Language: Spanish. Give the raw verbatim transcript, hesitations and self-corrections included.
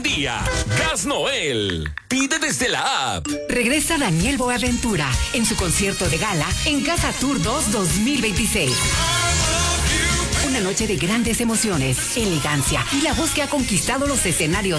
día. Gas Noel. Pide desde la app. Regresa Daniel Boaventura en su concierto de gala en Casa Tour dos dos mil veintiséis. Una noche de grandes emociones, elegancia y la voz que ha conquistado los escenarios